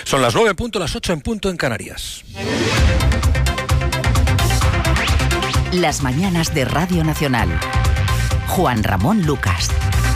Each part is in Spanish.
Son las 9 en punto, las 8 en punto en Canarias. Las mañanas de Radio Nacional. Juan Ramón Lucas.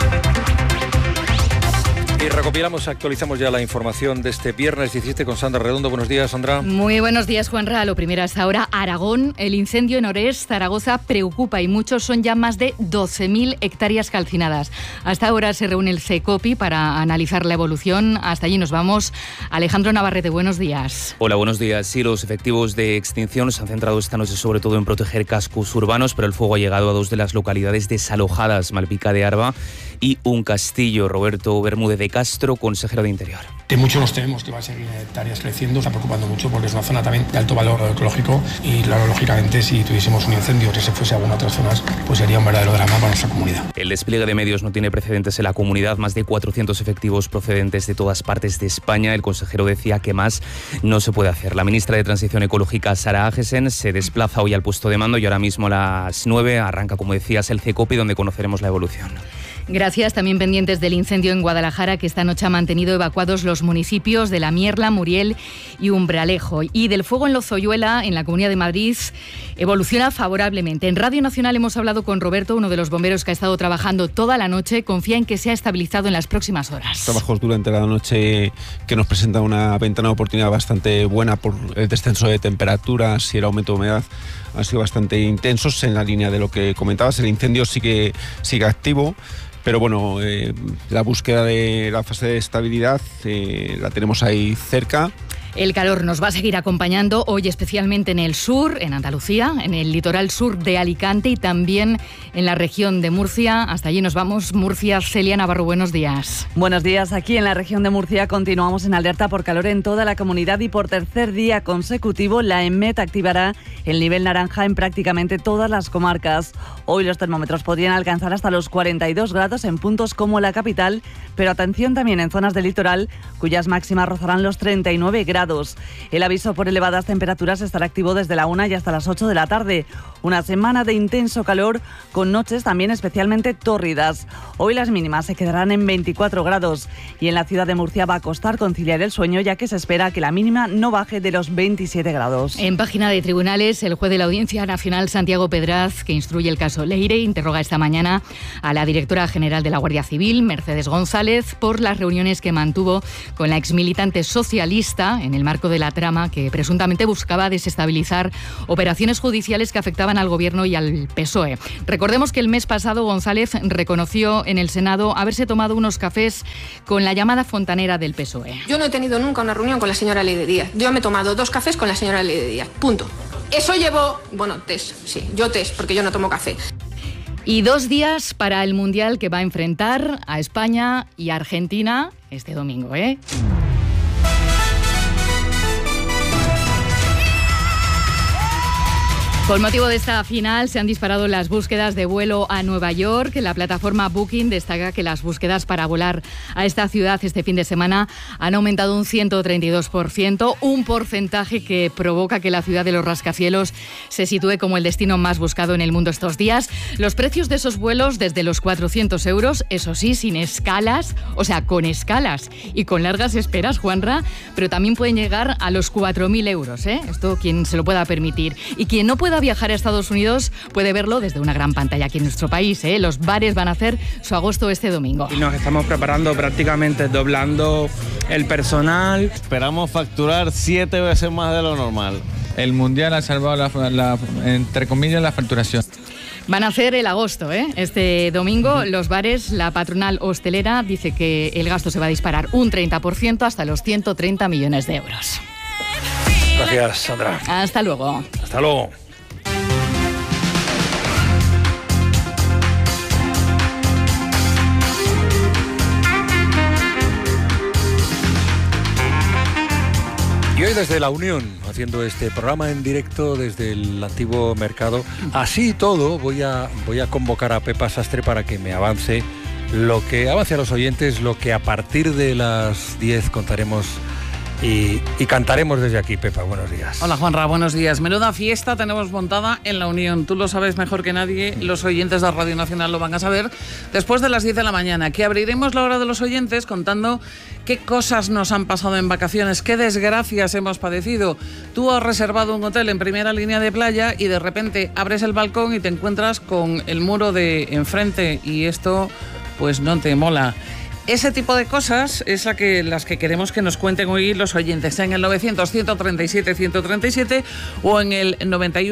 Y recopilamos, actualizamos ya la información de este viernes 17 con Sandra Redondo. Buenos días, Sandra. Muy buenos días, Juanra. Lo primero hasta ahora, Aragón. El incendio en Orés, Zaragoza, preocupa y muchos, son ya más de 12.000 hectáreas calcinadas. Hasta ahora se reúne el CECOPI para analizar la evolución. Hasta allí nos vamos. Alejandro Navarrete, buenos días. Hola, buenos días. Sí, los efectivos de extinción se han centrado esta noche sobre todo en proteger cascos urbanos, pero el fuego ha llegado a dos de las localidades desalojadas, Malpica de Arba y Un Castillo. Roberto Bermúdez de Castro, consejero de Interior. De mucho nos tememos que va a seguir hectáreas creciendo, está preocupando mucho porque es una zona también de alto valor ecológico y claro, lógicamente si tuviésemos un incendio que se fuese a alguna otras zonas, pues sería un verdadero drama para nuestra comunidad. El despliegue de medios no tiene precedentes en la comunidad, más de 400 efectivos procedentes de todas partes de España. El consejero decía que más no se puede hacer. La ministra de Transición Ecológica, Sara Agesen, se desplaza hoy al puesto de mando y ahora mismo a las 9 arranca, como decías, el CECOPI, donde conoceremos la evolución. Gracias. También pendientes del incendio en Guadalajara, que esta noche ha mantenido evacuados los municipios de La Mierla, Muriel y Umbralejo. Y del fuego en Lozoyuela, en la Comunidad de Madrid, evoluciona favorablemente. En Radio Nacional hemos hablado con Roberto, uno de los bomberos que ha estado trabajando toda la noche. Confía en que se ha estabilizado en las próximas horas. Trabajos durante la noche que nos presenta una ventana de oportunidad bastante buena por el descenso de temperaturas y el aumento de humedad. Han sido bastante intensos en la línea de lo que comentabas. El incendio sigue activo. Pero bueno, la búsqueda de la fase de estabilidad la tenemos ahí cerca. El calor nos va a seguir acompañando hoy, especialmente en el sur, en Andalucía, en el litoral sur de Alicante y también en la región de Murcia. Hasta allí nos vamos. Murcia, Celia Navarro, buenos días. Buenos días. Aquí en la región de Murcia continuamos en alerta por calor en toda la comunidad y por tercer día consecutivo la EMET activará el nivel naranja en prácticamente todas las comarcas. Hoy los termómetros podrían alcanzar hasta los 42 grados en puntos como la capital, pero atención también en zonas del litoral cuyas máximas rozarán los 39 grados. El aviso por elevadas temperaturas estará activo desde la 1 y hasta las 8 de la tarde. Una semana de intenso calor con noches también especialmente tórridas. Hoy las mínimas se quedarán en 24 grados y en la ciudad de Murcia va a costar conciliar el sueño, ya que se espera que la mínima no baje de los 27 grados. En página de tribunales, el juez de la Audiencia Nacional, Santiago Pedraz, que instruye el caso Leire, interroga esta mañana a la directora general de la Guardia Civil, Mercedes González, por las reuniones que mantuvo con la exmilitante socialista en el marco de la trama que presuntamente buscaba desestabilizar operaciones judiciales que afectaban al Gobierno y al PSOE. Recordemos que el mes pasado González reconoció en el Senado haberse tomado unos cafés con la llamada fontanera del PSOE. Yo no he tenido nunca una reunión con la señora Leire Díaz. Yo me he tomado 2 cafés con la señora Leire Díaz. Punto. Eso llevo, test, sí, yo test, porque yo no tomo café. Y 2 días para el Mundial que va a enfrentar a España y Argentina este domingo, Con motivo de esta final se han disparado las búsquedas de vuelo a Nueva York. La plataforma Booking destaca que las búsquedas para volar a esta ciudad este fin de semana han aumentado un 132%, un porcentaje que provoca que la ciudad de los rascacielos se sitúe como el destino más buscado en el mundo estos días. Los precios de esos vuelos desde los 400 euros, eso sí, sin escalas, o sea, con escalas y con largas esperas, Juanra, pero también pueden llegar a los 4.000 euros, Esto quien se lo pueda permitir. Y quien no pueda viajar a Estados Unidos puede verlo desde una gran pantalla aquí en nuestro país. Los bares van a hacer su agosto este domingo. Y nos estamos preparando prácticamente doblando el personal. Esperamos facturar 7 veces más de lo normal. El Mundial ha salvado entre comillas la facturación. Van a hacer el agosto, Este domingo los bares, la patronal hostelera dice que el gasto se va a disparar un 30% hasta los 130 millones de euros. Gracias, Sandra. Hasta luego. Hasta luego. Y hoy desde La Unión, haciendo este programa en directo desde el antiguo mercado. Así y todo, voy a convocar a Pepa Sastre para que me avance a los oyentes, lo que a partir de las 10 contaremos y cantaremos desde aquí. Pepa, buenos días. Hola Juanra, buenos días. Menuda fiesta tenemos montada en La Unión. Tú lo sabes mejor que nadie, los oyentes de Radio Nacional lo van a saber después de las 10 de la mañana, que abriremos la hora de los oyentes contando qué cosas nos han pasado en vacaciones, qué desgracias hemos padecido. Tú has reservado un hotel en primera línea de playa y de repente abres el balcón y te encuentras con el muro de enfrente y esto pues no te mola. Ese tipo de cosas es las que queremos que nos cuenten hoy los oyentes en el 900-137-137 o en el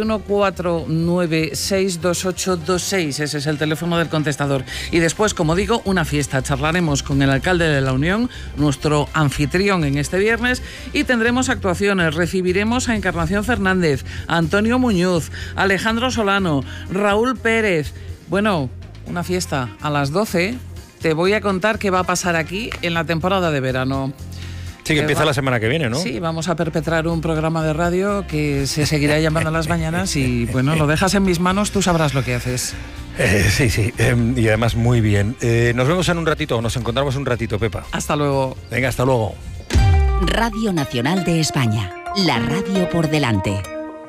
91-496-2826. Ese es el teléfono del contestador. Y después, como digo, una fiesta. Charlaremos con el alcalde de La Unión, nuestro anfitrión en este viernes, y tendremos actuaciones. Recibiremos a Encarnación Fernández, a Antonio Muñoz, a Alejandro Solano, Raúl Pérez. Bueno, una fiesta a las 12. Te voy a contar qué va a pasar aquí en la temporada de verano. Sí, que empieza la semana que viene, ¿no? Sí, vamos a perpetrar un programa de radio que se seguirá llamando a las mañanas y, bueno, lo dejas en mis manos, tú sabrás lo que haces. Sí, y además muy bien. Nos vemos en un ratito, nos encontramos un ratito, Pepa. Hasta luego. Venga, hasta luego. Radio Nacional de España, la radio por delante.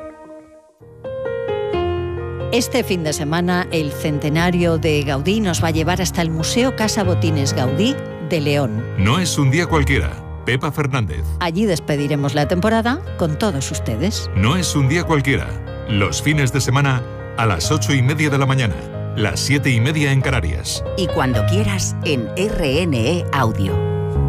Este fin de semana, el centenario de Gaudí nos va a llevar hasta el Museo Casa Botines Gaudí de León. No es un día cualquiera. Pepa Fernández. Allí despediremos la temporada con todos ustedes. No es un día cualquiera. Los fines de semana a las 8:30 de la mañana, las 7:30 en Canarias. Y cuando quieras en RNE Audio.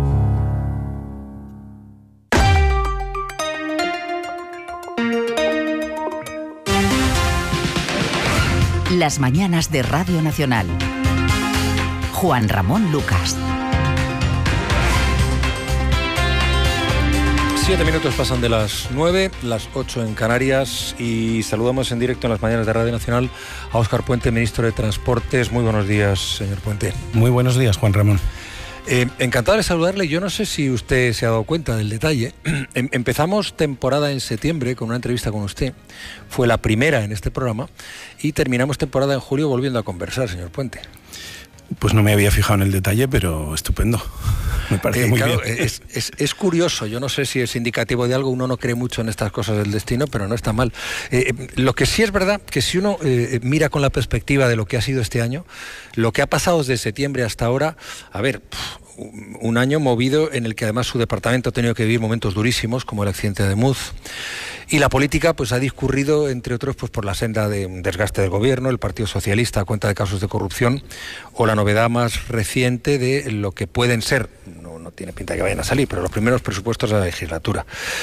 Las mañanas de Radio Nacional. Juan Ramón Lucas. 7 minutos pasan de las 9, las 8 en Canarias, y saludamos en directo en las mañanas de Radio Nacional a Óscar Puente, ministro de Transportes. Muy buenos días, señor Puente. Muy buenos días, Juan Ramón. Encantado de saludarle. Yo no sé si usted se ha dado cuenta del detalle. Empezamos temporada en septiembre con una entrevista con usted. Fue la primera en este programa. Y terminamos temporada en julio volviendo a conversar, señor Puente. Pues no me había fijado en el detalle, pero estupendo. Me parece muy claro, bien. Es curioso. Yo no sé si es indicativo de algo. Uno no cree mucho en estas cosas del destino, pero no está mal. Lo que sí es verdad, que si uno mira con la perspectiva de lo que ha sido este año, lo que ha pasado desde septiembre hasta ahora, a ver, un año movido en el que además su departamento ha tenido que vivir momentos durísimos, como el accidente de Muz. Y la política pues ha discurrido, entre otros, pues por la senda de un desgaste del gobierno, el Partido Socialista a cuenta de casos de corrupción, o la novedad más reciente de lo que pueden ser, no tiene pinta de que vayan a salir, pero los primeros presupuestos de la legislatura.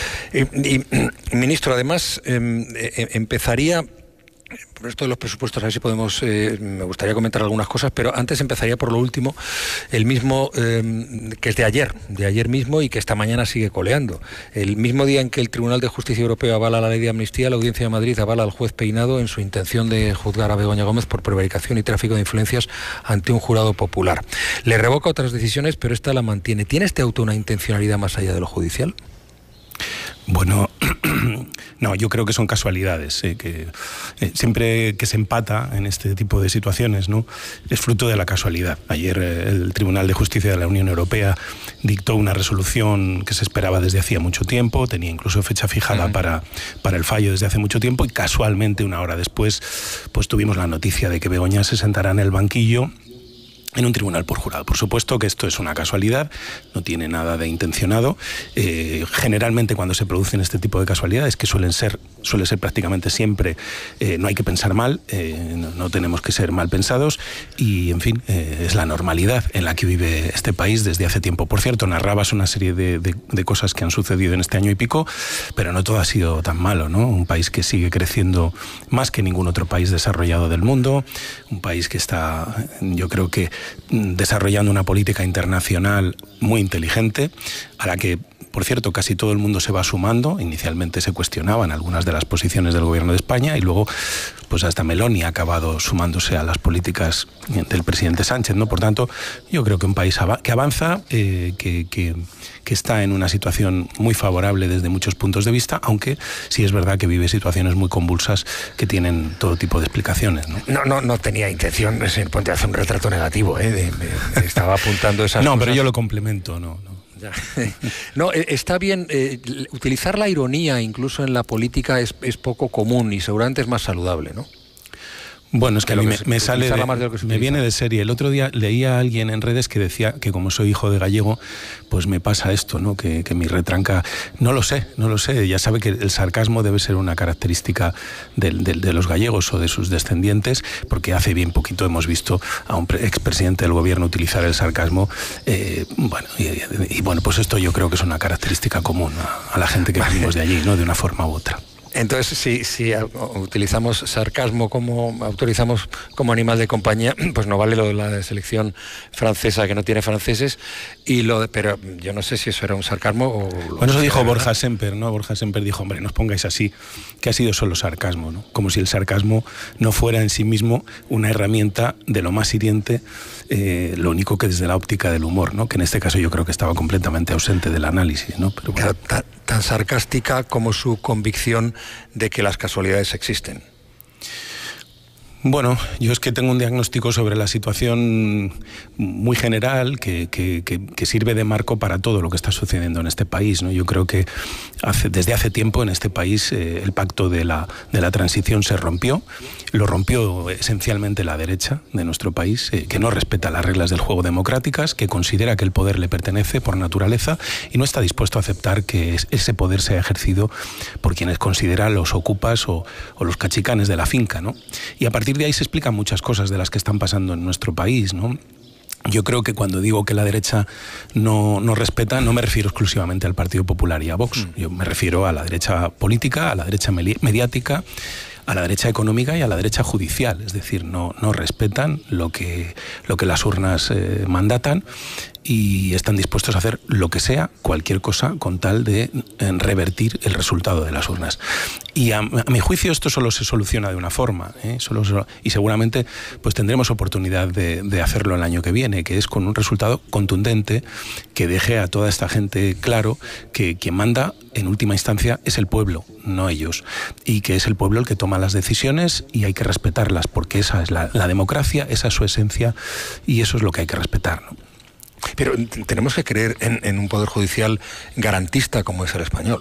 Ministro, además, empezaría... Por esto de los presupuestos, a ver si podemos... me gustaría comentar algunas cosas, pero antes empezaría por lo último, el mismo que es de ayer mismo, y que esta mañana sigue coleando. El mismo día en que el Tribunal de Justicia Europeo avala la ley de amnistía, la Audiencia de Madrid avala al juez Peinado en su intención de juzgar a Begoña Gómez por prevaricación y tráfico de influencias ante un jurado popular. Le revoca otras decisiones, pero esta la mantiene. ¿Tiene este auto una intencionalidad más allá de lo judicial? Bueno, no, yo creo que son casualidades, que siempre que se empata en este tipo de situaciones, ¿no?, es fruto de la casualidad. Ayer el Tribunal de Justicia de la Unión Europea dictó una resolución que se esperaba desde hacía mucho tiempo, tenía incluso fecha fijada para el fallo desde hace mucho tiempo, y casualmente una hora después pues tuvimos la noticia de que Begoña se sentará en el banquillo en un tribunal por jurado. Por supuesto que esto es una casualidad, no tiene nada de intencionado. Generalmente cuando se producen este tipo de casualidades, que suele ser prácticamente siempre, no hay que pensar mal, no tenemos que ser mal pensados, y en fin, es la normalidad en la que vive este país desde hace tiempo. Por cierto, narrabas una serie de cosas que han sucedido en este año y pico, pero no todo ha sido tan malo, ¿no? Un país que sigue creciendo más que ningún otro país desarrollado del mundo, un país que está, yo creo que, desarrollando una política internacional muy inteligente, a la que, por cierto, casi todo el mundo se va sumando. Inicialmente se cuestionaban algunas de las posiciones del gobierno de España, y luego pues hasta Meloni ha acabado sumándose a las políticas del presidente Sánchez, ¿no? Por tanto, yo creo que un país que avanza, que está en una situación muy favorable desde muchos puntos de vista, aunque sí es verdad que vive situaciones muy convulsas que tienen todo tipo de explicaciones, ¿no? No tenía intención, señor Puente, de hacer un retrato negativo, estaba apuntando esas cosas. No, pero yo lo complemento, no. Ya. No, está bien. Utilizar la ironía incluso en la política es poco común y seguramente es más saludable, ¿no? Bueno, es que a mí me sale, me viene de serie. El otro día leía a alguien en redes que decía que como soy hijo de gallego, pues me pasa esto, ¿no? Que mi retranca, no lo sé. Ya sabe que el sarcasmo debe ser una característica de los gallegos o de sus descendientes, porque hace bien poquito hemos visto a un expresidente del gobierno utilizar el sarcasmo. Bueno, pues esto yo creo que es una característica común a la gente que venimos de allí, ¿no? De una forma u otra. Entonces, si utilizamos sarcasmo autorizamos como animal de compañía, pues no vale lo de la selección francesa que no tiene franceses, pero yo no sé si eso era un sarcasmo o... Bueno, eso dijo Borja Semper, ¿no? Borja Semper dijo, hombre, no os pongáis así, que ha sido solo sarcasmo, ¿no? Como si el sarcasmo no fuera en sí mismo una herramienta de lo más hiriente, lo único que desde la óptica del humor, ¿no? Que en este caso yo creo que estaba completamente ausente del análisis, ¿no? Pero bueno. Tan sarcástica como su convicción de que las casualidades existen. Bueno, yo es que tengo un diagnóstico sobre la situación muy general que sirve de marco para todo lo que está sucediendo en este país, ¿no? Yo creo que desde hace tiempo en este país el pacto de la transición se rompió. Lo rompió esencialmente la derecha de nuestro país, que no respeta las reglas del juego democráticas, que considera que el poder le pertenece por naturaleza y no está dispuesto a aceptar que ese poder sea ejercido por quienes considera los ocupas o los cachicanes de la finca, ¿no? Y a partir de ahí se explican muchas cosas de las que están pasando en nuestro país, ¿no? Yo creo que cuando digo que la derecha no respeta, no me refiero exclusivamente al Partido Popular y a Vox. Yo me refiero a la derecha política, a la derecha mediática, a la derecha económica y a la derecha judicial. Es decir, no respetan lo que las urnas mandatan y están dispuestos a hacer lo que sea, cualquier cosa, con tal de revertir el resultado de las urnas. Y a mi juicio esto solo se soluciona de una forma, y seguramente pues tendremos oportunidad de hacerlo el año que viene, que es con un resultado contundente que deje a toda esta gente claro que quien manda en última instancia es el pueblo, no ellos, y que es el pueblo el que toma las decisiones y hay que respetarlas, porque esa es la democracia, esa es su esencia y eso es lo que hay que respetar, ¿no? Pero tenemos que creer en un poder judicial garantista como es el español,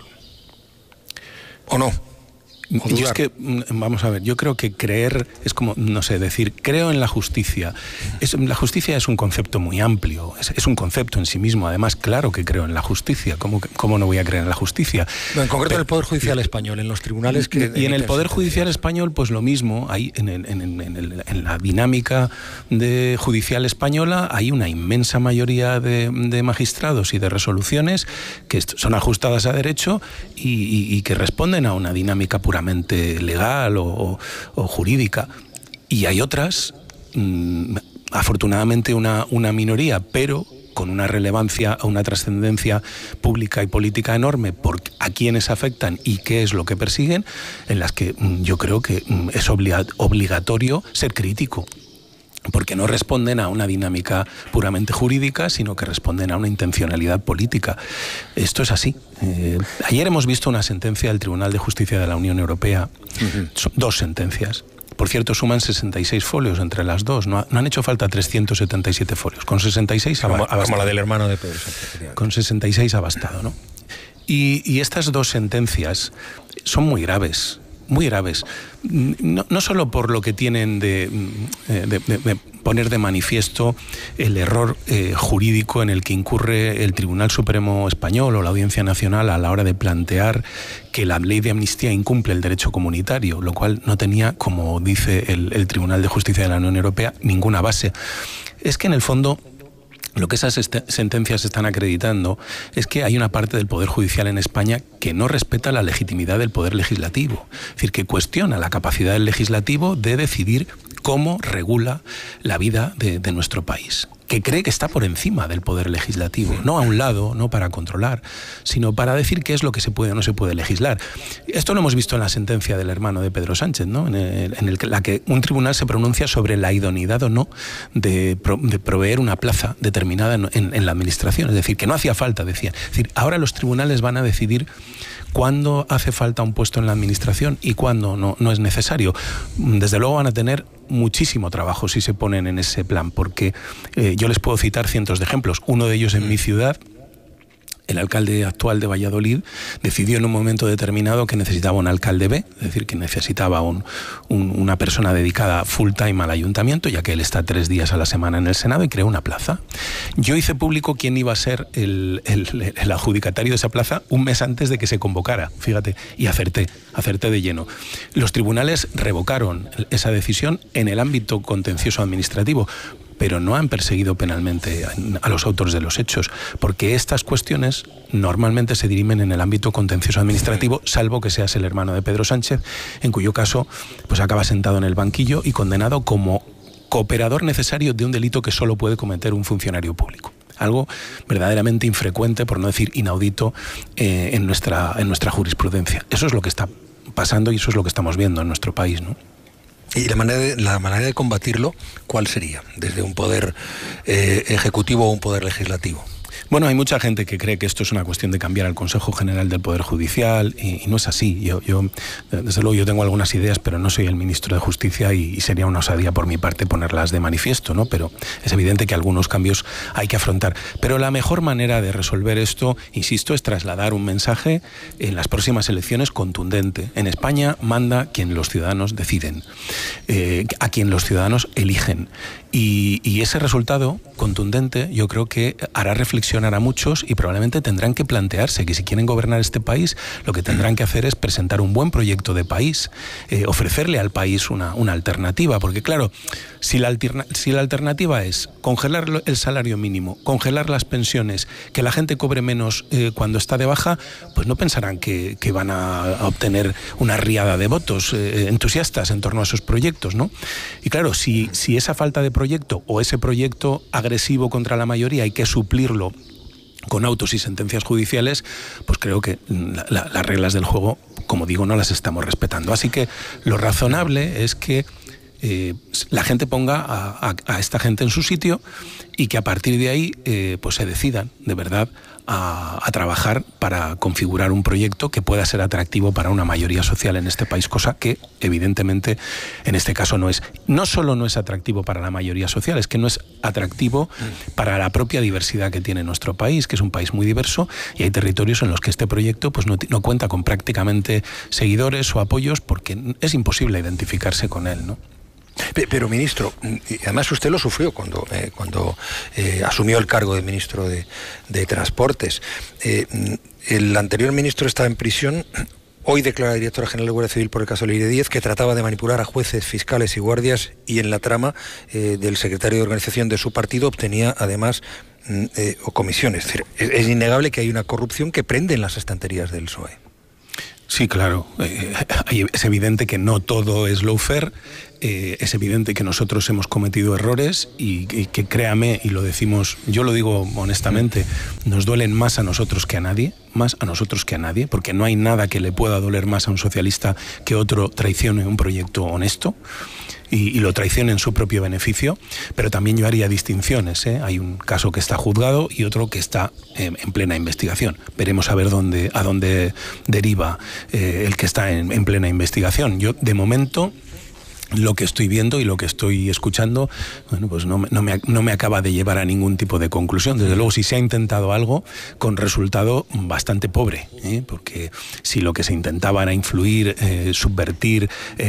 ¿o no? Yo es que, vamos a ver, yo creo que creer es como, no sé, decir, creo en la justicia. La justicia es un concepto muy amplio, es un concepto en sí mismo. Además, claro que creo en la justila. ¿Cómo no voy a creer en la justicia? No, en concreto en el Poder Judicial español, en los tribunales que... Y en el Poder Judicial español, pues lo mismo. Hay en la dinámica judicial española hay una inmensa mayoría de magistrados y de resoluciones que son ajustadas a derecho y que responden a una dinámica puramente legal o jurídica, y hay otras, afortunadamente una minoría, pero con una relevancia, una trascendencia pública y política enorme por a quienes afectan y qué es lo que persiguen, en las que yo creo que es obligatorio ser crítico, porque no responden a una dinámica puramente jurídica, sino que responden a una intencionalidad política. Esto es así. Ayer hemos visto una sentencia del Tribunal de Justicia de la Unión Europea, son 2 sentencias. Por cierto, suman 66 folios entre las dos, no han hecho falta 377 folios, con 66 ha bastado. Como la del hermano de Pedro Sánchez. Con 66 ha bastado, ¿no? Y estas 2 sentencias son muy graves. Muy graves, no solo por lo que tienen de poner de manifiesto el error jurídico en el que incurre el Tribunal Supremo Español o la Audiencia Nacional a la hora de plantear que la ley de amnistía incumple el derecho comunitario, lo cual no tenía, como dice el Tribunal de Justicia de la Unión Europea, ninguna base. Es que en el fondo lo que esas sentencias están acreditando es que hay una parte del Poder Judicial en España que no respeta la legitimidad del Poder Legislativo. Es decir, que cuestiona la capacidad del Legislativo de decidir cómo regula la vida de nuestro país, que cree que está por encima del Poder Legislativo, no a un lado, no para controlar, sino para decir qué es lo que se puede o no se puede legislar. Esto lo hemos visto en la sentencia del hermano de Pedro Sánchez, ¿no? en la que un tribunal se pronuncia sobre la idoneidad o no de proveer una plaza determinada en la administración. Es decir, que no hacía falta, decían. Es decir, ahora los tribunales van a decidir cuándo hace falta un puesto en la administración y cuándo no es necesario. Desde luego van a tener muchísimo trabajo si se ponen en ese plan, porque yo les puedo citar cientos de ejemplos. Uno de ellos en mi ciudad El alcalde actual de Valladolid decidió en un momento determinado que necesitaba un alcalde B, es decir, que necesitaba una persona dedicada full time al ayuntamiento, ya que él está 3 días a la semana en el Senado, y creó una plaza. Yo hice público quién iba a ser el adjudicatario de esa plaza un mes antes de que se convocara, fíjate, y acerté de lleno. Los tribunales revocaron esa decisión en el ámbito contencioso administrativo, pero no han perseguido penalmente a los autores de los hechos, porque estas cuestiones normalmente se dirimen en el ámbito contencioso administrativo, salvo que seas el hermano de Pedro Sánchez, en cuyo caso pues acaba sentado en el banquillo y condenado como cooperador necesario de un delito que solo puede cometer un funcionario público. Algo verdaderamente infrecuente, por no decir inaudito, en nuestra jurisprudencia. Eso es lo que está pasando y eso es lo que estamos viendo en nuestro país, ¿no? ¿Y la manera de combatirlo, cuál sería? ¿Desde un poder ejecutivo o un poder legislativo? Bueno, hay mucha gente que cree que esto es una cuestión de cambiar al Consejo General del Poder Judicial y no es así. Yo desde luego, yo tengo algunas ideas, pero no soy el ministro de Justicia y sería una osadía por mi parte ponerlas de manifiesto, ¿no? Pero es evidente que algunos cambios hay que afrontar. Pero la mejor manera de resolver esto, insisto, es trasladar un mensaje en las próximas elecciones contundente. En España manda quien los ciudadanos deciden, a quien los ciudadanos eligen. Y ese resultado contundente yo creo que hará reflexionar a muchos y probablemente tendrán que plantearse que si quieren gobernar este país, lo que tendrán que hacer es presentar un buen proyecto de país, ofrecerle al país una alternativa, porque claro, si la alternativa es congelar el salario mínimo, congelar las pensiones, que la gente cobre menos cuando está de baja, pues no pensarán que van a obtener una riada de votos entusiastas en torno a esos proyectos, ¿no? Y claro, si esa falta de proyecto o ese proyecto agresivo contra la mayoría hay que suplirlo con autos y sentencias judiciales, pues creo que las reglas del juego, como digo, no las estamos respetando. Así que lo razonable es que la gente ponga a esta gente en su sitio y que a partir de ahí pues se decidan de verdad a trabajar para configurar un proyecto que pueda ser atractivo para una mayoría social en este país, cosa que evidentemente en este caso no es. No solo no es atractivo para la mayoría social, es que no es atractivo para la propia diversidad que tiene nuestro país, que es un país muy diverso, y hay territorios en los que este proyecto pues no cuenta con prácticamente seguidores o apoyos porque es imposible identificarse con él, ¿no? Pero ministro, además usted lo sufrió cuando asumió el cargo de ministro de Transportes. El anterior ministro estaba en prisión. Hoy declara la directora general de Guardia Civil por el caso Leire Díez, que trataba de manipular a jueces, fiscales y guardias, y en la trama del secretario de organización de su partido obtenía además comisiones. Es decir, es innegable que hay una corrupción que prende en las estanterías del PSOE. Sí, claro. Es evidente que no todo es lawfare. Es evidente que nosotros hemos cometido errores y que créame, y lo decimos, yo lo digo honestamente, nos duelen más a nosotros que a nadie, porque no hay nada que le pueda doler más a un socialista que otro traicione un proyecto honesto y lo traicione en su propio beneficio, pero también yo haría distinciones, ¿eh? Hay un caso que está juzgado y otro que está en plena investigación. Veremos a ver a dónde deriva el que está en plena investigación. Yo, de momento, lo que estoy viendo y lo que estoy escuchando, bueno, pues no me acaba de llevar a ningún tipo de conclusión. Desde luego, si se ha intentado algo con resultado bastante pobre, porque si lo que se intentaba era influir, subvertir,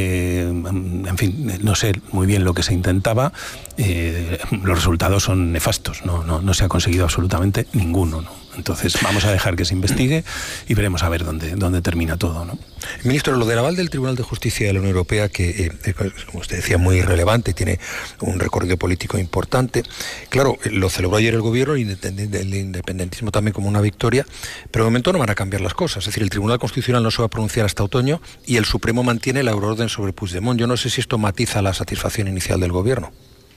en fin, no sé muy bien lo que se intentaba, los resultados son nefastos. No se ha conseguido absolutamente ninguno, ¿no? Entonces vamos a dejar que se investigue y veremos a ver dónde termina todo, ¿no? Ministro, lo del aval del Tribunal de Justicia de la Unión Europea, que como usted decía, muy relevante, tiene un recorrido político importante. Claro, lo celebró ayer el gobierno, el independentismo también como una victoria, pero de momento no van a cambiar las cosas. Es decir, el Tribunal Constitucional no se va a pronunciar hasta otoño y el Supremo mantiene la euroorden sobre Puigdemont. Yo no sé si esto matiza la satisfacción inicial del gobierno.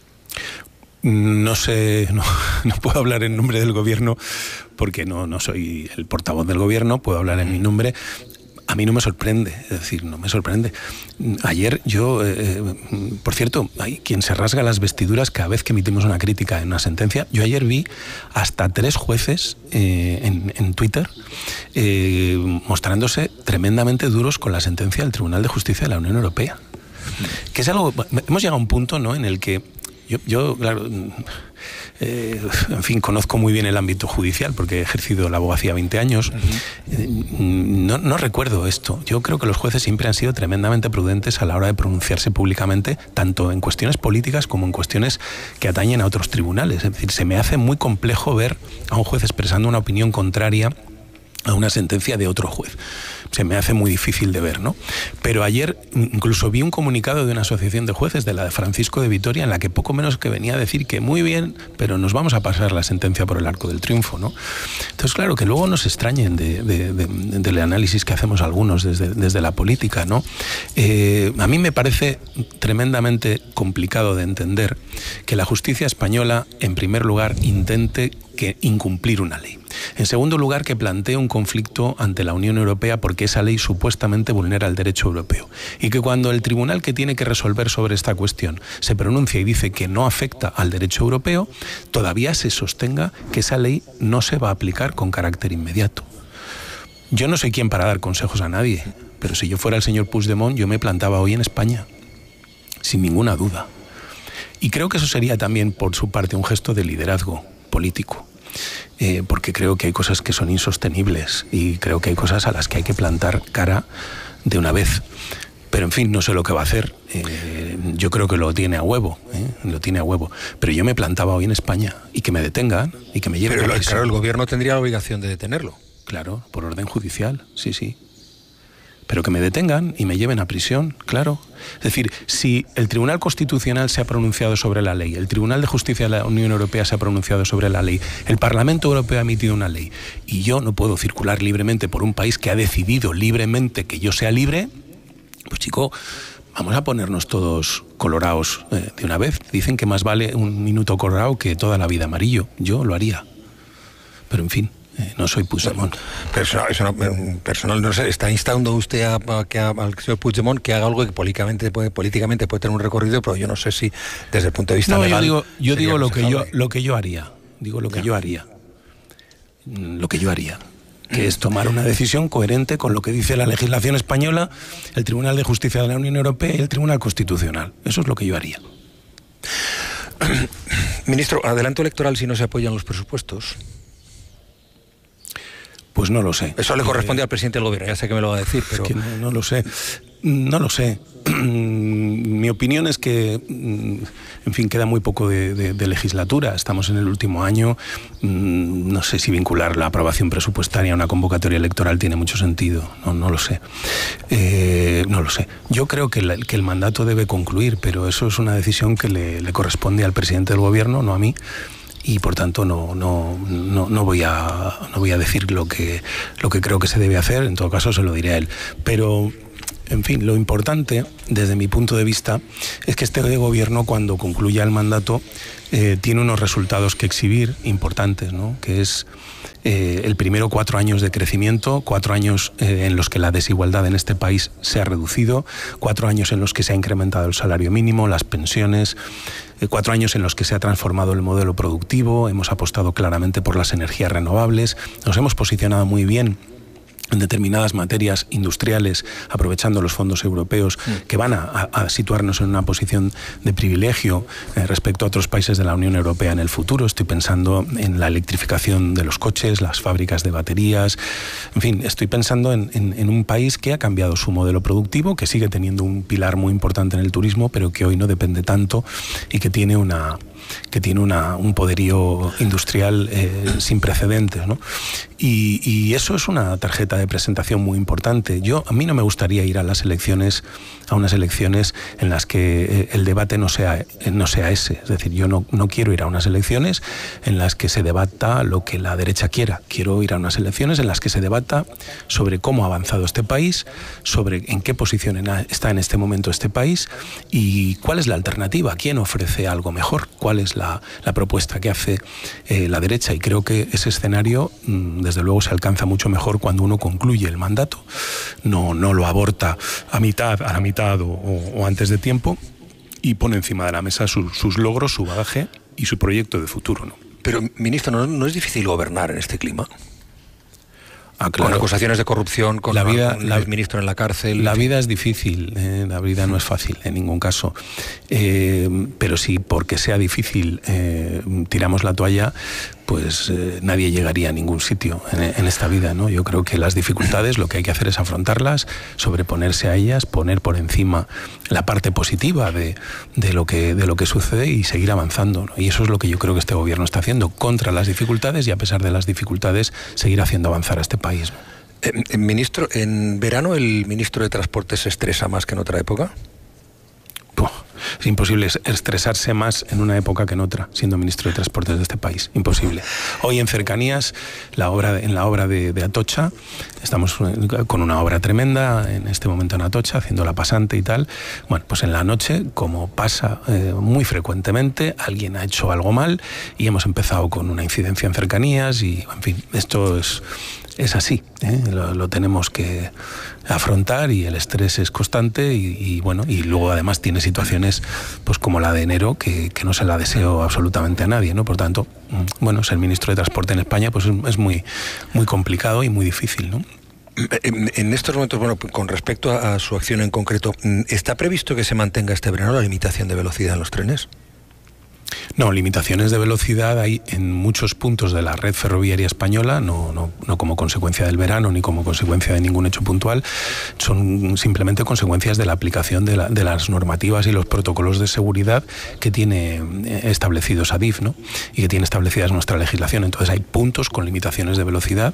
No sé, no puedo hablar en nombre del gobierno porque no soy el portavoz del gobierno, puedo hablar en mi nombre. A mí no me sorprende, es decir, no me sorprende. Ayer yo, por cierto, hay quien se rasga las vestiduras cada vez que emitimos una crítica en una sentencia. Yo ayer vi hasta 3 jueces en Twitter mostrándose tremendamente duros con la sentencia del Tribunal de Justicia de la Unión Europea. Que es algo, hemos llegado a un punto, ¿no?, en el que Yo claro, en fin, conozco muy bien el ámbito judicial porque he ejercido la abogacía 20 años. No recuerdo esto. Yo creo que los jueces siempre han sido tremendamente prudentes a la hora de pronunciarse públicamente, tanto en cuestiones políticas como en cuestiones que atañen a otros tribunales. Es decir, se me hace muy complejo ver a un juez expresando una opinión contraria a una sentencia de otro juez. Se me hace muy difícil de ver, ¿no? Pero ayer incluso vi un comunicado de una asociación de jueces, de la de Francisco de Vitoria, en la que poco menos que venía a decir que muy bien, pero nos vamos a pasar la sentencia por el arco del triunfo, ¿no? Entonces, claro, que luego nos extrañen del análisis que hacemos algunos desde la política, ¿no? A mí me parece tremendamente complicado de entender que la justicia española, en primer lugar, intente incumplir una ley. En segundo lugar, que plantee un conflicto ante la Unión Europea porque esa ley supuestamente vulnera el derecho europeo. Y que cuando el tribunal que tiene que resolver sobre esta cuestión se pronuncia y dice que no afecta al derecho europeo, todavía se sostenga que esa ley no se va a aplicar con carácter inmediato. Yo no soy quien para dar consejos a nadie, pero si yo fuera el señor Puigdemont, yo me plantaba hoy en España, sin ninguna duda. Y creo que eso sería también, por su parte, un gesto de liderazgo político. Porque creo que hay cosas que son insostenibles y creo que hay cosas a las que hay que plantar cara de una vez. Pero en fin, no sé lo que va a hacer. Yo creo que lo tiene a huevo, pero yo me plantaba hoy en España y que me detengan y que me lleven a prisión. Claro, el gobierno tendría la obligación de detenerlo. Claro, por orden judicial, sí. Pero que me detengan y me lleven a prisión, claro. Es decir, si el Tribunal Constitucional se ha pronunciado sobre la ley, el Tribunal de Justicia de la Unión Europea se ha pronunciado sobre la ley, el Parlamento Europeo ha emitido una ley y yo no puedo circular libremente por un país que ha decidido libremente que yo sea libre, pues chico, vamos a ponernos todos colorados de una vez. Dicen que más vale un minuto colorado que toda la vida amarillo. Yo lo haría. Pero en fin. No soy Puigdemont. Personal, no sé, ¿está instando usted al señor Puigdemont que haga algo que políticamente puede tener un recorrido, pero yo no sé si desde el punto de vista legal... Yo digo lo que yo haría. Digo lo que yo haría. Lo que yo haría. Que es tomar una decisión coherente con lo que dice la legislación española, el Tribunal de Justicia de la Unión Europea y el Tribunal Constitucional. Eso es lo que yo haría. Ministro, ¿adelanto electoral si no se apoyan los presupuestos? Pues no lo sé. Eso le corresponde al presidente del gobierno, ya sé que me lo va a decir, pero... Es que no lo sé. No lo sé. Mi opinión es que, en fin, queda muy poco de legislatura. Estamos en el último año. No sé si vincular la aprobación presupuestaria a una convocatoria electoral tiene mucho sentido. No lo sé. No lo sé. Yo creo que el mandato debe concluir, pero eso es una decisión que le corresponde al presidente del gobierno, no a mí. Y por tanto no voy a decir lo que creo que se debe hacer. En todo caso se lo diré a él. Pero, en fin, lo importante desde mi punto de vista es que este gobierno, cuando concluya el mandato, tiene unos resultados que exhibir importantes, ¿no? Que es el primero 4 años de crecimiento, 4 años en los que la desigualdad en este país se ha reducido, 4 años en los que se ha incrementado el salario mínimo, las pensiones, 4 años en los que se ha transformado el modelo productivo, hemos apostado claramente por las energías renovables, nos hemos posicionado muy bien en determinadas materias industriales, aprovechando los fondos europeos que van a situarnos en una posición de privilegio respecto a otros países de la Unión Europea en el futuro. Estoy pensando en la electrificación de los coches, las fábricas de baterías, en fin, estoy pensando en un país que ha cambiado su modelo productivo, que sigue teniendo un pilar muy importante en el turismo, pero que hoy no depende tanto y que tiene un poderío industrial sin precedentes, ¿no? Y eso es una tarjeta de presentación muy importante. A mí no me gustaría ir a unas elecciones en las que el debate no sea ese. Es decir, yo no quiero ir a unas elecciones en las que se debata lo que la derecha quiera. Quiero ir a unas elecciones en las que se debata sobre cómo ha avanzado este país, sobre en qué posición está en este momento este país y cuál es la alternativa, quién ofrece algo mejor, cuál es la propuesta que hace la derecha. Y creo que ese escenario, desde luego, se alcanza mucho mejor cuando uno concluye el mandato, no lo aborta a la mitad o antes de tiempo y pone encima de la mesa sus logros, su bagaje y su proyecto de futuro, ¿no? Pero, ministro, ¿no es difícil gobernar en este clima? Con acusaciones de corrupción, con el exministro en la cárcel. La vida es difícil, la vida no es fácil en ningún caso. Pero si porque sea difícil tiramos la toalla, pues nadie llegaría a ningún sitio en esta vida, ¿no? Yo creo que las dificultades lo que hay que hacer es afrontarlas, sobreponerse a ellas, poner por encima la parte positiva de lo que sucede y seguir avanzando, ¿no? Y eso es lo que yo creo que este gobierno está haciendo, contra las dificultades y a pesar de las dificultades seguir haciendo avanzar a este país, ¿no? Ministro, ¿en verano el ministro de Transporte se estresa más que en otra época? Es imposible estresarse más en una época que en otra, siendo ministro de Transportes de este país. Imposible. Hoy en Cercanías, en la obra de Atocha, estamos con una obra tremenda en este momento en Atocha, haciendo la pasante y tal. Bueno, pues en la noche, como pasa muy frecuentemente, alguien ha hecho algo mal y hemos empezado con una incidencia en Cercanías y, en fin, esto es así, lo tenemos que afrontar y el estrés es constante y bueno, y luego además tiene situaciones pues como la de enero que no se la deseo absolutamente a nadie, ¿no? Por tanto, bueno, ser ministro de Transporte en España pues es muy, muy complicado y muy difícil, ¿no? En estos momentos, bueno, con respecto a su acción en concreto, ¿está previsto que se mantenga este verano la limitación de velocidad en los trenes? No, limitaciones de velocidad hay en muchos puntos de la red ferroviaria española, no como consecuencia del verano ni como consecuencia de ningún hecho puntual, son simplemente consecuencias de la aplicación de las normativas y los protocolos de seguridad que tiene establecidos ADIF, ¿no? Y que tiene establecidas nuestra legislación. Entonces hay puntos con limitaciones de velocidad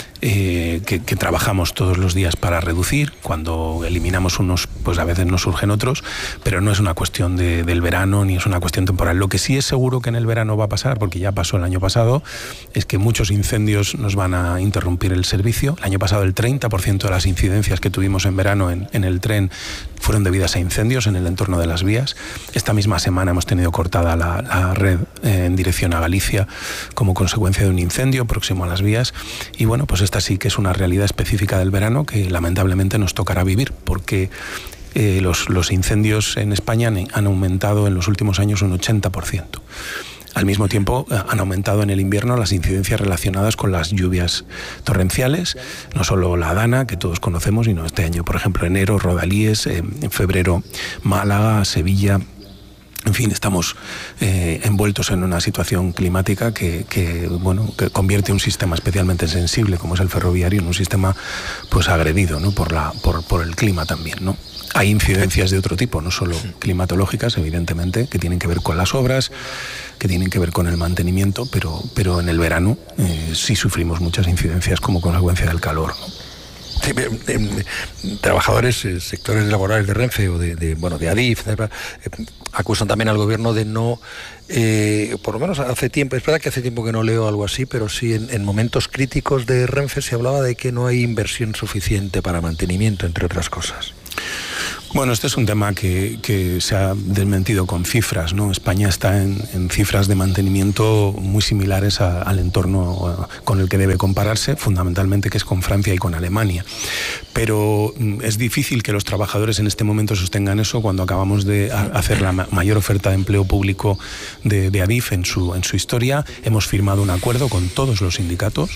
que trabajamos todos los días para reducir. Cuando eliminamos unos, pues a veces nos surgen otros, pero no es una cuestión del verano ni es una cuestión temporal. Lo que sí es seguro que en el verano va a pasar, porque ya pasó el año pasado, es que muchos incendios nos van a interrumpir el servicio. El año pasado el 30% de las incidencias que tuvimos en verano en el tren fueron debidas a incendios en el entorno de las vías. Esta misma semana hemos tenido cortada la red en dirección a Galicia como consecuencia de un incendio próximo a las vías. Y bueno, pues esta sí que es una realidad específica del verano que lamentablemente nos tocará vivir, porque los incendios en España han aumentado en los últimos años un 80%. Al mismo tiempo han aumentado en el invierno las incidencias relacionadas con las lluvias torrenciales, no solo la Dana, que todos conocemos, sino este año, por ejemplo, enero, Rodalíes, en febrero, Málaga, Sevilla. En fin, estamos envueltos en una situación climática que convierte un sistema especialmente sensible como es el ferroviario en un sistema pues agredido, ¿no? por el clima también, ¿no? Hay incidencias de otro tipo, no solo climatológicas, evidentemente, que tienen que ver con las obras, que tienen que ver con el mantenimiento, pero en el verano sí sufrimos muchas incidencias como consecuencia del calor, ¿no? Sí, trabajadores, sectores laborales de Renfe o de ADIF, acusan también al gobierno de no, por lo menos hace tiempo, es verdad que hace tiempo que no leo algo así, pero sí en momentos críticos de Renfe se hablaba de que no hay inversión suficiente para mantenimiento, entre otras cosas. Bueno, este es un tema que se ha desmentido con cifras, ¿no? España está en cifras de mantenimiento muy similares al entorno con el que debe compararse, fundamentalmente que es con Francia y con Alemania. Pero es difícil que los trabajadores en este momento sostengan eso cuando acabamos de hacer la mayor oferta de empleo público de ADIF en su historia. Hemos firmado un acuerdo con todos los sindicatos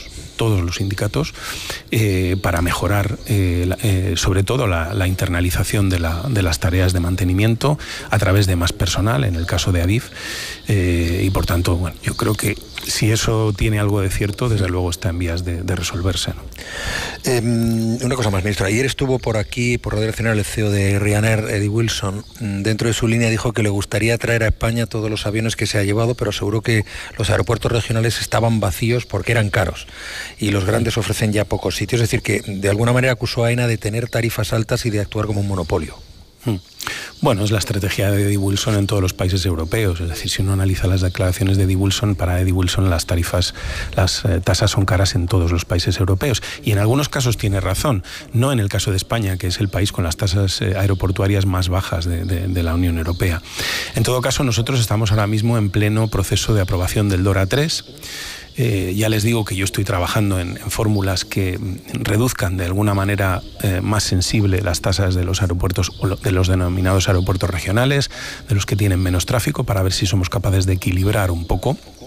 para mejorar sobre todo la internalización de las tareas de mantenimiento a través de más personal, en el caso de ADIF, y por tanto, bueno, yo creo que si eso tiene algo de cierto, desde luego está en vías de resolverse, ¿no? Una cosa más, ministro. Ayer estuvo por aquí, por Radio Nacional, el CEO de Ryanair, Eddie Wilson. Dentro de su línea dijo que le gustaría traer a España todos los aviones que se ha llevado, pero aseguró que los aeropuertos regionales estaban vacíos porque eran caros y los grandes ofrecen ya pocos sitios. Es decir, que de alguna manera acusó a AENA de tener tarifas altas y de actuar como un monopolio. Bueno, es la estrategia de Eddie Wilson en todos los países europeos. Es decir, si uno analiza las declaraciones de Eddie Wilson, para Eddie Wilson las tasas son caras en todos los países europeos. Y en algunos casos tiene razón. No en el caso de España, que es el país con las tasas aeroportuarias más bajas de la Unión Europea. En todo caso, nosotros estamos ahora mismo en pleno proceso de aprobación del DORA 3. Ya les digo que yo estoy trabajando en fórmulas que reduzcan de alguna manera más sensible las tasas de los aeropuertos, o de los denominados aeropuertos regionales, de los que tienen menos tráfico, para ver si somos capaces de equilibrar un poco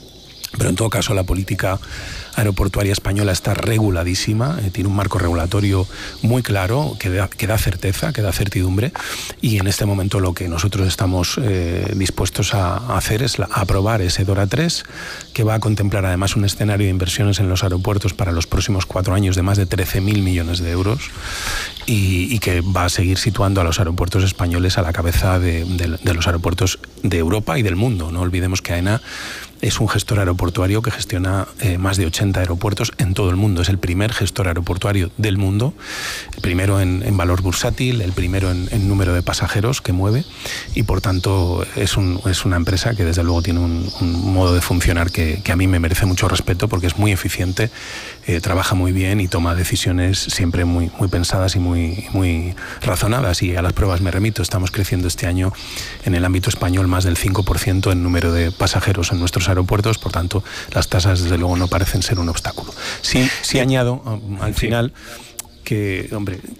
Pero en todo caso la política aeroportuaria española está reguladísima, tiene un marco regulatorio muy claro que da certeza, que da certidumbre, y en este momento lo que nosotros estamos dispuestos a hacer es aprobar ese DORA 3, que va a contemplar además un escenario de inversiones en los aeropuertos para los próximos 4 años de más de 13.000 millones de euros y que va a seguir situando a los aeropuertos españoles a la cabeza de los aeropuertos de Europa y del mundo. No olvidemos que AENA es un gestor aeroportuario que gestiona más de 80 aeropuertos en todo el mundo. Es el primer gestor aeroportuario del mundo, el primero en valor bursátil, el primero en número de pasajeros que mueve, y por tanto es una empresa que desde luego tiene un modo de funcionar que a mí me merece mucho respeto, porque es muy eficiente, trabaja muy bien y toma decisiones siempre muy pensadas y muy razonadas, y a las pruebas me remito. Estamos creciendo este año en el ámbito español más del 5% en número de pasajeros en nuestros aeropuertos, por tanto las tasas desde luego no parecen ser un obstáculo. Sí añado al final que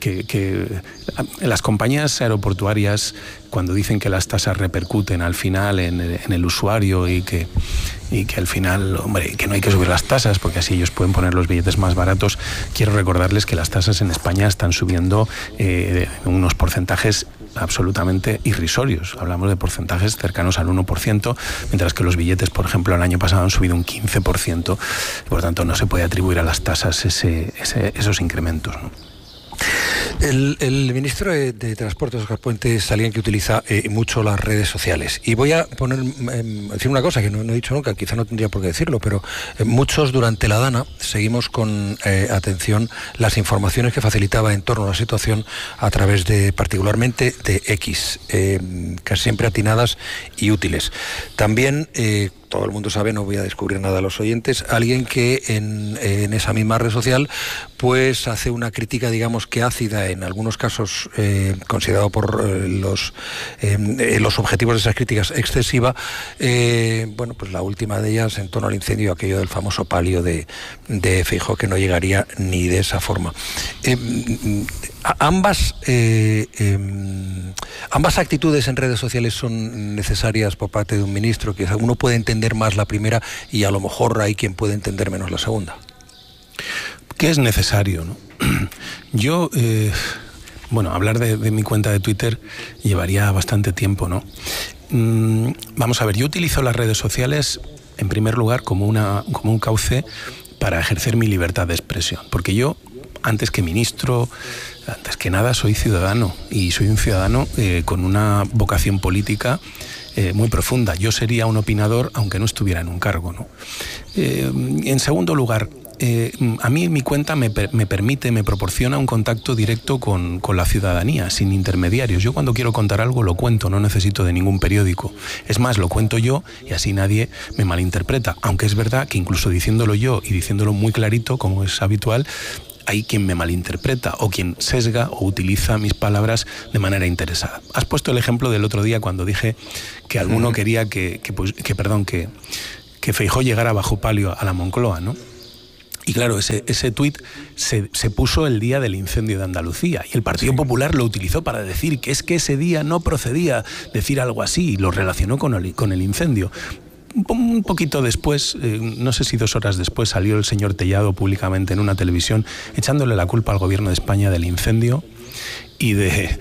las compañías aeroportuarias, cuando dicen que las tasas repercuten al final en el usuario y que al final, que no hay que subir las tasas porque así ellos pueden poner los billetes más baratos, quiero recordarles que las tasas en España están subiendo unos porcentajes absolutamente irrisorios. Hablamos de porcentajes cercanos al 1%, mientras que los billetes, por ejemplo, el año pasado han subido un 15%, y por tanto no se puede atribuir a las tasas esos incrementos, ¿no? El ministro de Transportes, Óscar Puente, es alguien que utiliza mucho las redes sociales. Y voy a decir una cosa que no he dicho nunca, quizá no tendría por qué decirlo, pero muchos durante la Dana seguimos con atención las informaciones que facilitaba en torno a la situación a través particularmente de X, casi siempre atinadas y útiles. También todo el mundo sabe, no voy a descubrir nada a los oyentes, alguien que en esa misma red social pues hace una crítica, digamos que ácida, en algunos casos considerado por los objetivos de esas críticas excesiva. Bueno, pues la última de ellas en torno al incendio, aquello del famoso palio de Feijóo, que no llegaría ni de esa forma. Ambas actitudes en redes sociales son necesarias por parte de un ministro, que uno puede entender más la primera y a lo mejor hay quien puede entender menos la segunda. ¿Qué es necesario, no? Yo, hablar de mi cuenta de Twitter llevaría bastante tiempo, ¿no? Vamos a ver, yo utilizo las redes sociales en primer lugar como un cauce para ejercer mi libertad de expresión, porque yo, antes que ministro, antes que nada, soy ciudadano, y soy un ciudadano con una vocación política muy profunda. Yo sería un opinador aunque no estuviera en un cargo, ¿no? En segundo lugar, a mí mi cuenta me proporciona un contacto directo con la ciudadanía, sin intermediarios. Yo cuando quiero contar algo lo cuento, no necesito de ningún periódico. Es más, lo cuento yo y así nadie me malinterpreta. Aunque es verdad que incluso diciéndolo yo y diciéndolo muy clarito, como es habitual, hay quien me malinterpreta o quien sesga o utiliza mis palabras de manera interesada. Has puesto el ejemplo del otro día cuando dije que alguno quería que Feijóo llegara bajo palio a la Moncloa, ¿no? Y claro, ese tuit se puso el día del incendio de Andalucía, y el Partido Popular lo utilizó para decir que es que ese día no procedía decir algo así, y lo relacionó con el incendio. Un poquito después, no sé si 2 horas después, salió el señor Tellado públicamente en una televisión echándole la culpa al gobierno de España del incendio y de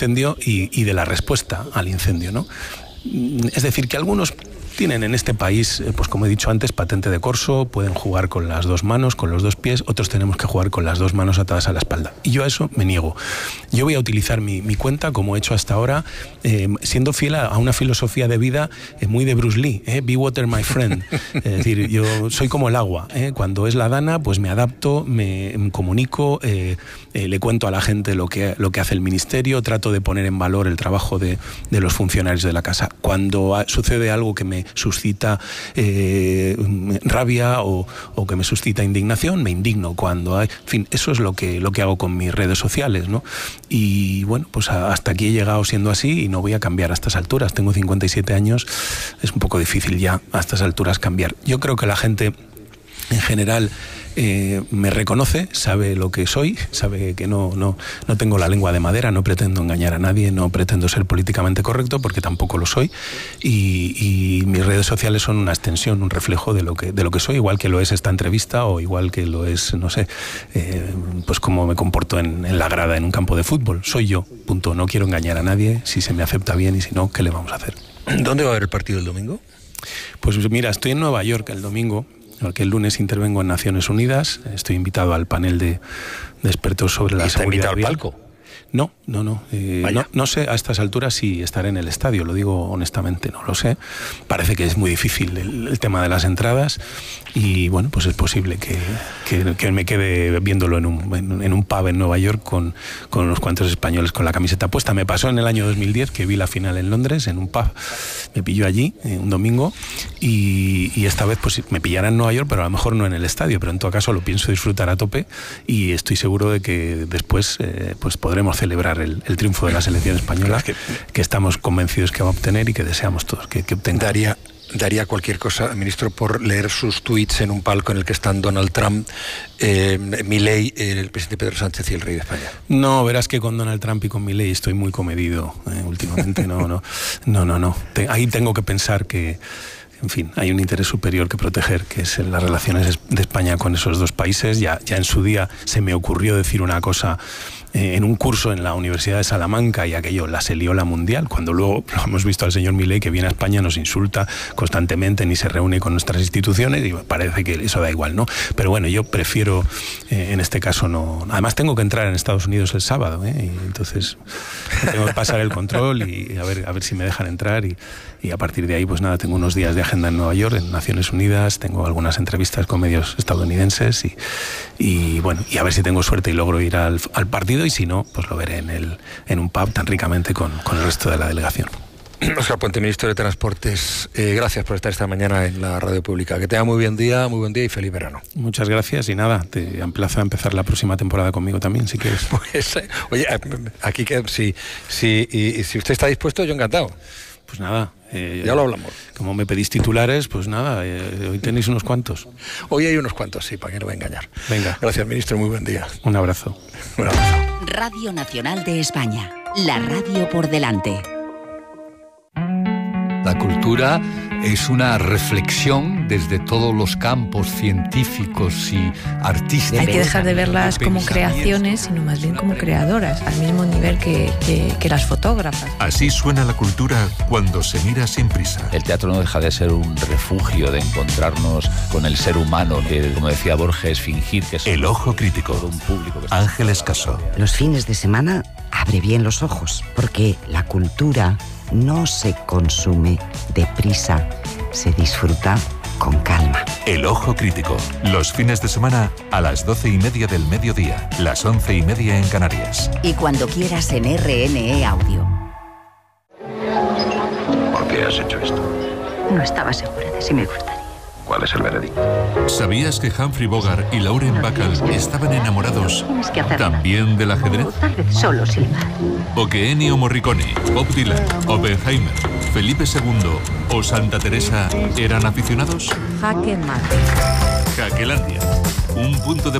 la respuesta al incendio, ¿no? Es decir, que algunos tienen en este país, pues como he dicho antes, patente de corso, pueden jugar con las 2 manos, con los 2 pies, otros tenemos que jugar con las 2 manos atadas a la espalda. Y yo a eso me niego. Yo voy a utilizar mi cuenta, como he hecho hasta ahora, siendo fiel a una filosofía de vida muy de Bruce Lee, be water my friend. Es decir, yo soy como el agua, cuando es la Dana, pues me adapto, me comunico, le cuento a la gente lo que hace el ministerio, trato de poner en valor el trabajo de los funcionarios de la casa. Cuando sucede algo que me suscita rabia o que me suscita indignación, me indigno. En fin, eso es lo que hago con mis redes sociales, ¿no? Y bueno, pues hasta aquí he llegado siendo así y no voy a cambiar a estas alturas. Tengo 57 años, es un poco difícil ya a estas alturas cambiar. Yo creo que la gente en general me reconoce, sabe lo que soy, sabe que no tengo la lengua de madera, no pretendo engañar a nadie, no pretendo ser políticamente correcto, porque tampoco lo soy, y mis redes sociales son una extensión, un reflejo de lo que soy, igual que lo es esta entrevista, o igual que lo es, no sé, pues cómo me comporto en la grada en un campo de fútbol. Soy yo, punto. No quiero engañar a nadie. Si se me acepta bien, y si no, ¿qué le vamos a hacer? ¿Dónde va a haber el partido el domingo? Pues mira, estoy en Nueva York el domingo, porque el lunes intervengo en Naciones Unidas. Estoy invitado al panel de expertos sobre la seguridad vial. ¿Está invitado al palco? No. No sé a estas alturas si estaré en el estadio, lo digo honestamente, no lo sé. Parece que es muy difícil el tema de las entradas, y bueno, pues es posible que me quede viéndolo en un pub en Nueva York con unos cuantos españoles con la camiseta puesta. Me pasó en el año 2010 que vi la final en Londres, en un pub, me pilló allí un domingo, y esta vez pues me pillará en Nueva York, pero a lo mejor no en el estadio, pero en todo caso lo pienso disfrutar a tope, y estoy seguro de que después pues podremos celebrar el triunfo de la selección española, que estamos convencidos que va a obtener y que deseamos todos que obtenga. Daría cualquier cosa, ministro, por leer sus tweets en un palco en el que están Donald Trump, Milei, el presidente Pedro Sánchez y el rey de España. No, verás que con Donald Trump y con Milei estoy muy comedido últimamente. No. Ahí tengo que pensar que, en fin, hay un interés superior que proteger, que es en las relaciones de España con esos dos países. Ya en su día se me ocurrió decir una cosa en un curso en la Universidad de Salamanca, y aquello la se lió la mundial, cuando luego lo hemos visto al señor Milei, que viene a España, nos insulta constantemente, ni se reúne con nuestras instituciones, y parece que eso da igual, ¿no? Pero bueno, yo prefiero en este caso no. Además tengo que entrar en Estados Unidos el sábado, y entonces tengo que pasar el control y a ver si me dejan entrar, y a partir de ahí pues nada, tengo unos días de agenda en Nueva York, en Naciones Unidas, tengo algunas entrevistas con medios estadounidenses, y bueno, y a ver si tengo suerte y logro ir al partido, y si no, pues lo veré en un pub tan ricamente con el resto de la delegación. Óscar Puente, ministro de Transportes, gracias por estar esta mañana en la radio pública. Que tenga muy buen día y feliz verano. Muchas gracias, y nada, te emplazo a empezar la próxima temporada conmigo también, si quieres. Pues, oye, aquí que si usted está dispuesto, yo encantado. Pues nada, ya lo hablamos. Como me pedís titulares, pues nada, hoy tenéis unos cuantos. Hoy hay unos cuantos, sí, para que no voy a engañar. Venga. Gracias, ministro, muy buen día. Un abrazo. Un abrazo. Radio Nacional de España, la radio por delante. La cultura es una reflexión desde todos los campos científicos y artísticos. Hay que dejar de verlas como creaciones, sino más bien como creadoras, al mismo nivel que las fotógrafas. Así suena la cultura cuando se mira sin prisa. El teatro no deja de ser un refugio de encontrarnos con el ser humano, que, como decía Borges, fingir que es El Ojo Crítico. Un público que Ángeles Caso. Los fines de semana abre bien los ojos, porque la cultura no se consume deprisa, se disfruta con calma. El Ojo Crítico. Los fines de semana a las 12:30 del mediodía, las 11:30 en Canarias. Y cuando quieras en RNE Audio. ¿Por qué has hecho esto? No estaba segura de si me gustaría. ¿Cuál es el veredicto? ¿Sabías que Humphrey Bogart y Lauren Bacall estaban enamorados también del ajedrez? Tal vez solo silbar. ¿O que Ennio Morricone, Bob Dylan, Oppenheimer, Felipe II o Santa Teresa eran aficionados? Jaque mate. Jaquelandia, un punto de